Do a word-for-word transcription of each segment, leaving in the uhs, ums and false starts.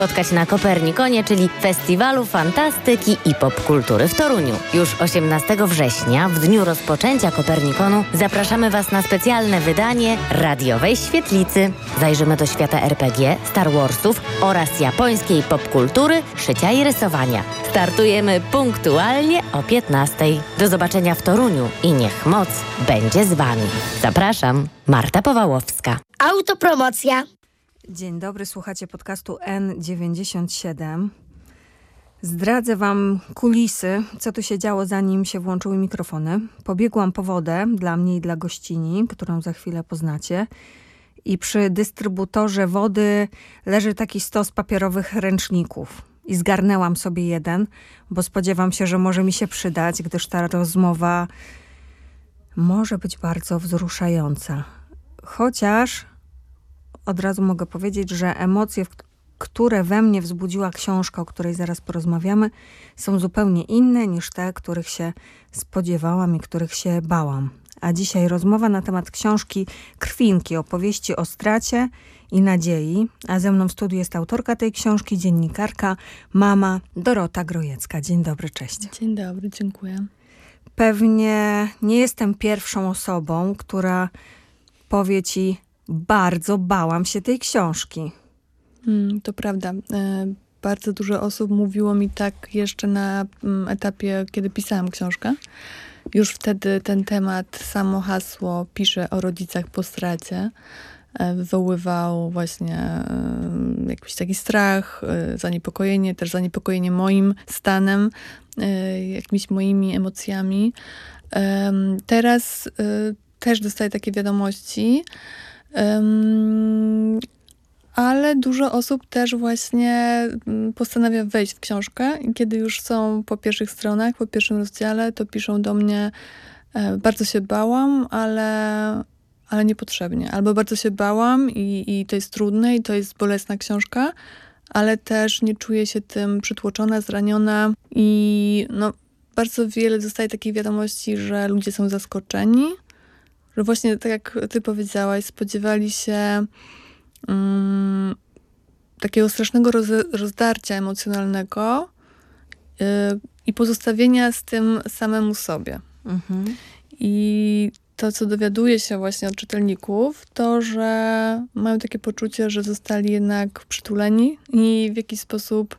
spotkać na Kopernikonie, czyli Festiwalu Fantastyki i Popkultury w Toruniu. Już osiemnastego września, w dniu rozpoczęcia Kopernikonu, zapraszamy Was na specjalne wydanie radiowej świetlicy. Zajrzymy do świata er pe gie, Star Warsów oraz japońskiej popkultury, szycia i rysowania. Startujemy punktualnie o piętnastej. Do zobaczenia w Toruniu i niech moc będzie z Wami. Zapraszam, Marta Powałowska. Autopromocja. Dzień dobry, słuchacie podcastu en dziewięćdziesiąt siedem. Zdradzę wam kulisy, co tu się działo, zanim się włączyły mikrofony. Pobiegłam po wodę dla mnie i dla gościni, którą za chwilę poznacie. I przy dystrybutorze wody leży taki stos papierowych ręczników. I zgarnęłam sobie jeden, bo spodziewam się, że może mi się przydać, gdyż ta rozmowa może być bardzo wzruszająca. Chociaż od razu mogę powiedzieć, że emocje, które we mnie wzbudziła książka, o której zaraz porozmawiamy, są zupełnie inne niż te, których się spodziewałam i których się bałam. A dzisiaj rozmowa na temat książki Krwinki, opowieści o stracie i nadziei. A ze mną w studiu jest autorka tej książki, dziennikarka, mama Dorota Grojecka. Dzień dobry, cześć. Dzień dobry, dziękuję. Pewnie nie jestem pierwszą osobą, która powie ci: bardzo bałam się tej książki. Mm, to prawda. E, bardzo dużo osób mówiło mi tak jeszcze na mm, etapie, kiedy pisałam książkę. Już wtedy ten temat, samo hasło "piszę o rodzicach po stracie", e, wywoływał właśnie e, jakiś taki strach, e, zaniepokojenie, też zaniepokojenie moim stanem, e, jakimiś moimi emocjami. E, teraz e, też dostaję takie wiadomości, Um, ale dużo osób też właśnie postanawia wejść w książkę i kiedy już są po pierwszych stronach, po pierwszym rozdziale, to piszą do mnie: e, bardzo się bałam, ale, ale niepotrzebnie. Albo bardzo się bałam i, i to jest trudne i to jest bolesna książka, ale też nie czuję się tym przytłoczona, zraniona i no, bardzo wiele dostaję takich wiadomości, że ludzie są zaskoczeni, że właśnie tak jak ty powiedziałaś, spodziewali się um, takiego strasznego roz, rozdarcia emocjonalnego yy, i pozostawienia z tym samemu sobie. Mhm. I to, co dowiaduje się właśnie od czytelników, to, że mają takie poczucie, że zostali jednak przytuleni i w jakiś sposób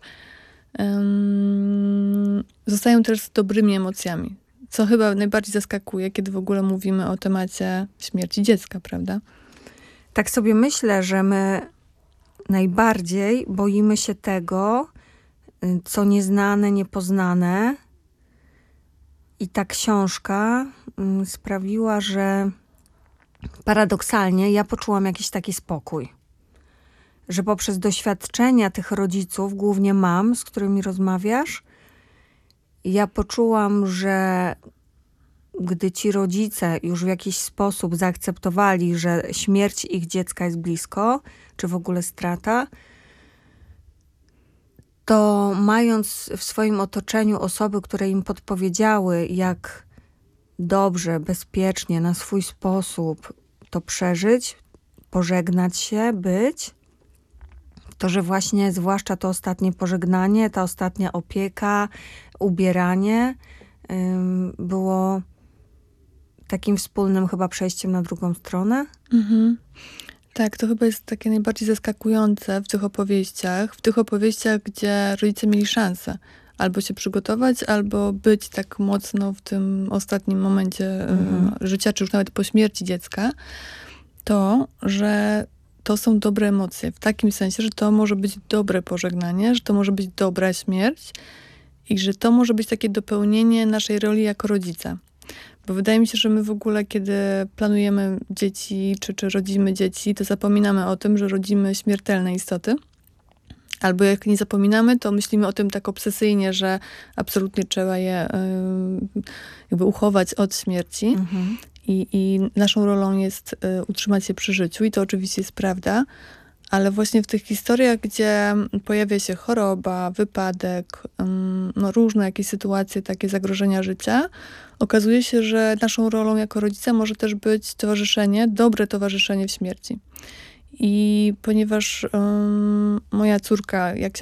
um, zostają też z dobrymi emocjami. Co chyba najbardziej zaskakuje, kiedy w ogóle mówimy o temacie śmierci dziecka, prawda? Tak sobie myślę, że my najbardziej boimy się tego, co nieznane, niepoznane. I ta książka sprawiła, że paradoksalnie ja poczułam jakiś taki spokój. Że poprzez doświadczenia tych rodziców, głównie mam, z którymi rozmawiasz, ja poczułam, że gdy ci rodzice już w jakiś sposób zaakceptowali, że śmierć ich dziecka jest blisko, czy w ogóle strata, to mając w swoim otoczeniu osoby, które im podpowiedziały, jak dobrze, bezpiecznie, na swój sposób to przeżyć, pożegnać się, być, to, że właśnie zwłaszcza to ostatnie pożegnanie, ta ostatnia opieka, ubieranie ym, było takim wspólnym chyba przejściem na drugą stronę. Mhm. Tak, to chyba jest takie najbardziej zaskakujące w tych opowieściach, w tych opowieściach, gdzie rodzice mieli szansę albo się przygotować, albo być tak mocno w tym ostatnim momencie mhm. y, życia, czy już nawet po śmierci dziecka, to, że to są dobre emocje. W takim sensie, że to może być dobre pożegnanie, że to może być dobra śmierć i że to może być takie dopełnienie naszej roli jako rodzica. Bo wydaje mi się, że my w ogóle, kiedy planujemy dzieci, czy, czy rodzimy dzieci, to zapominamy o tym, że rodzimy śmiertelne istoty. Albo jak nie zapominamy, to myślimy o tym tak obsesyjnie, że absolutnie trzeba je yy, jakby uchować od śmierci. Mhm. I, I naszą rolą jest y, utrzymać się przy życiu i to oczywiście jest prawda, ale właśnie w tych historiach, gdzie pojawia się choroba, wypadek, ym, no różne jakieś sytuacje, takie zagrożenia życia, okazuje się, że naszą rolą jako rodzica może też być towarzyszenie, dobre towarzyszenie w śmierci. I ponieważ um, moja córka, jak się